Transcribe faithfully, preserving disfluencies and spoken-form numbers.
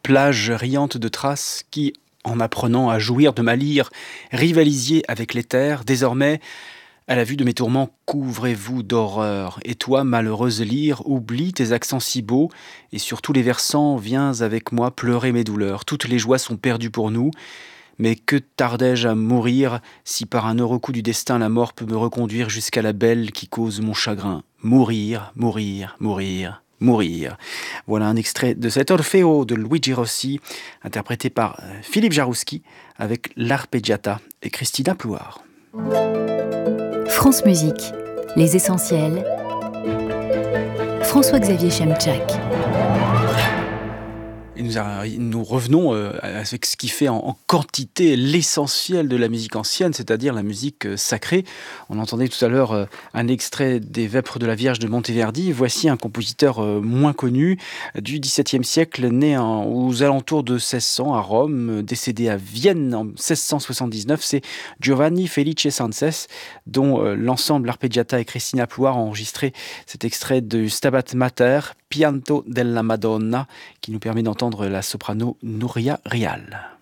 plage riante de traces qui, en apprenant à jouir de ma lyre, rivalisiez avec l'éther, désormais, à la vue de mes tourments, couvrez-vous d'horreur. Et toi, malheureuse lyre, oublie tes accents si beaux, et sur tous les versants, viens avec moi pleurer mes douleurs. Toutes les joies sont perdues pour nous, mais que tardais-je à mourir, si par un heureux coup du destin la mort peut me reconduire jusqu'à la belle qui cause mon chagrin. Mourir, mourir, mourir, mourir. Voilà un extrait de cet Orfeo de Luigi Rossi, interprété par Philippe Jarouski, avec l'arpeggiata et Christina Plouard. France Musique, les essentiels. François-Xavier Chemchak. Et nous, a, nous revenons euh, avec ce qui fait en, en quantité l'essentiel de la musique ancienne, c'est-à-dire la musique euh, sacrée. On entendait tout à l'heure euh, un extrait des Vêpres de la Vierge de Monteverdi. Voici un compositeur euh, moins connu du dix-septième siècle, né en, aux alentours de seize cents à Rome, décédé à Vienne en seize cent soixante-dix-neuf. C'est Giovanni Felice Sances, dont euh, l'ensemble Arpeggiata et Christina Plouard ont enregistré cet extrait de Stabat Mater, Pianto della Madonna, qui nous permet d'entendre la soprano Nuria Rial.